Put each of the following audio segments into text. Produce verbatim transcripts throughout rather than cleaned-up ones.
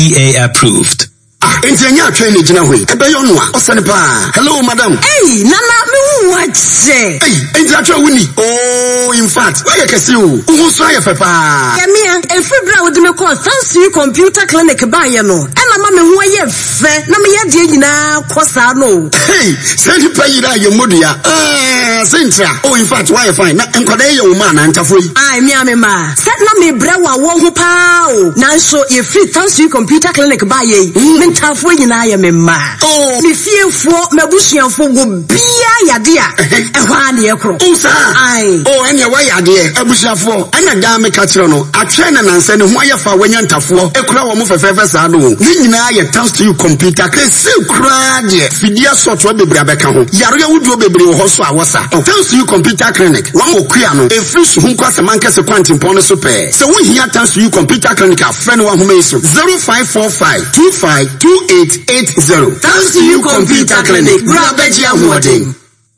E A approved. Ah, engineer training jina hui. Ebe yonwa. Osane pa. Hello, madam. Hey, nana, me what say? Hey, engineer wuni. Oh, in fact, why you kesi u? Uhu swaye fepa. Yemia, efibra wodi me call fancy computer clinic ba ye no. Ena ma me ho ye fe, na me ye die nyina kosa no. Hey, send you pay that your modia. Eh, Sintra. Oh, in fact, why you fine? Na enkode ye woman na ntafoi. Ai, me a me ma. Set na me bra wa wo ho pa o. Nanso ye free fancy computer clinic ba ye. Ntafo nyina ya memma. Oh, me fiefo mabusuafo go bia yade a ehwa na ye kro. Usa. Ai. Oh, enya wa yade abusuafo. Anya da me ka kire no. Atwe na nanse ne ho ayefa wanya ntafo. Ekura wo mo fefefe sa no. Ni nyina ye thanks to you computer. Kesi kura de. Fidia software bebre abeka ho. Yare wuduo bebre wo ho so awosa. Thanks to you computer clinic. Wa mo kua no. E free so hunko asema se kwanti mpon so pe. Se wo hia thanks to you computer clinic afre no wa ho me so. zero five four five two five two eight eight zero. Thanks to you computer clinic. Grabeji amwodin.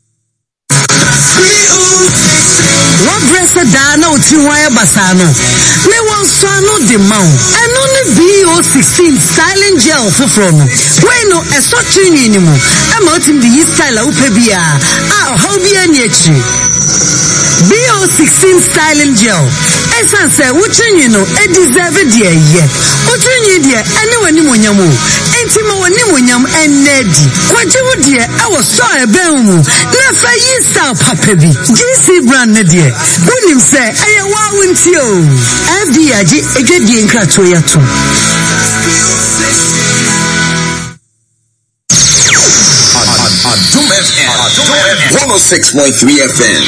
What dress da na oti wire basano. Me won so no de maw. Eno ne B O sixteen styling gel foforo no. We no e so twini ni mu. E ma otim de yi style a upe bia. Ah, how bi ani achi. B O sixteen styling gel. Esan say wutwini no e deserve de ye. Wutwini de ene wani monyamu. Enti ma wani monyam enedi. Kwaje wo de e wo so e ben mu. Na fa yi style papa bi. G C brand ne de. Unim say eye wa wunti o. F D aji edwedie nkrato ya to. Adum F M one oh six point three F M.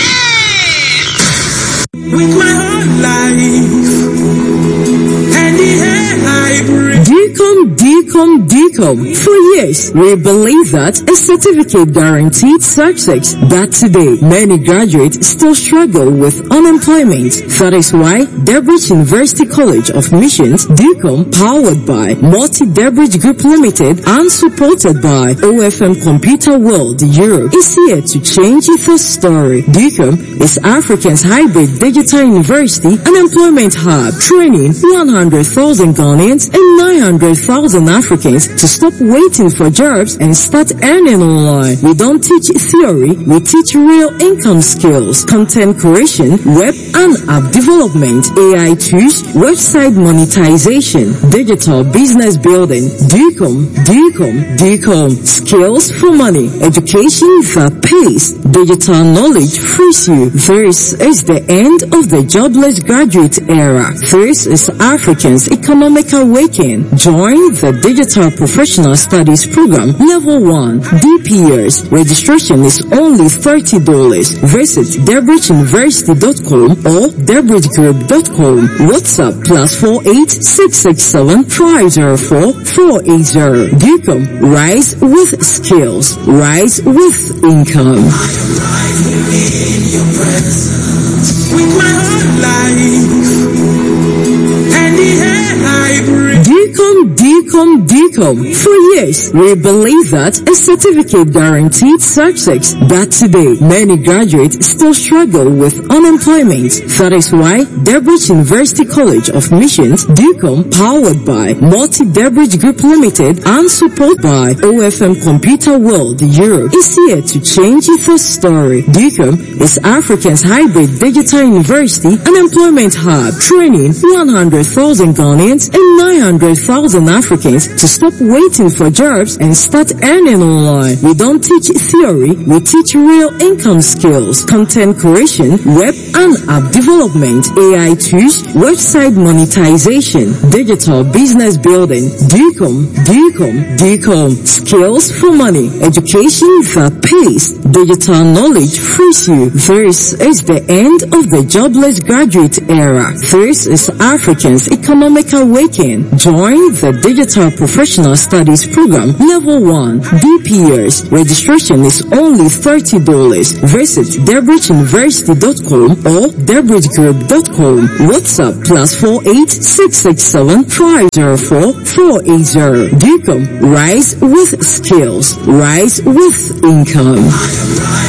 With my whole life and the air I breathe. Decom, Decom, Decom. For years, we believe that a certificate guaranteed success. But today, many graduates still struggle with unemployment. That is why Debridge University College of Missions, Decom, powered by Multi Debridge Group Limited and supported by O F M Computer World Europe, is here to change the story. Decom is Africa's hybrid digital university and employment hub, training one hundred thousand Ghanaians and nine hundred thousand Africans to stop waiting for jobs and start earning online. We don't teach theory, we teach real income skills, content creation, web and app development, A I tools, website monetization, digital business building. Decom, Decom, Decom. Skills for money, education that pays, digital knowledge frees you. This is the end of the jobless graduate era. This is Africans' economic awakening. Join the Digital Professional Studies Program Level one D P S. Registration is only thirty dollars. Visit debridge university dot com or debridge group dot com. WhatsApp plus four eight six six seven five zero four four eight zero. Decom, rise with skills, rise with income. With my whole life and the air I breathe. Decom, Decom, Decom. For years, we believe that a certificate guaranteed success. But today, many graduates still struggle with unemployment. That is why Debridge University College of Missions, Decom, powered by Multi Debridge Group Limited and supported by O F M Computer World Europe, is here to change the story. Decom is Africa's hybrid digital university and employment hub, training one hundred thousand Ghanaians and nine hundred thousand Africans to stop waiting for jobs and start earning online. We don't teach theory, we teach real income skills, content creation, web and app development, A I tools, website monetization, digital business building. Decom, Decom, Decom. Skills for money, education that pays, digital knowledge frees you. This is the end of the jobless graduate era. This is Africans' economic awakening. Join the Digital Professional Studies Program Level one D P S. Registration is only thirty dollars. Visit debridge university dot com or debridge group dot com. WhatsApp plus four eight six six seven five zero four four eight zero. Decom, rise with skills, rise with income.